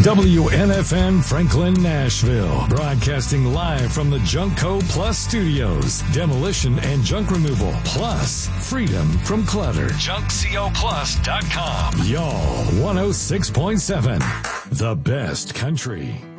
WNFN Franklin, Nashville. Broadcasting live from the Junkco Plus studios. Demolition and junk removal. Plus, freedom from clutter. JunkCoPlus.com. Y'all, 106.7. The best country.